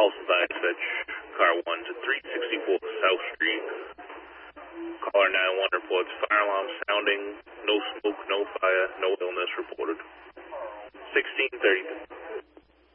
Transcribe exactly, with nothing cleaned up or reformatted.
Also dispatch car one to three sixty-four South Street. Caller nine one reports fire alarm sounding, no smoke, no fire, no illness reported. sixteen thirty.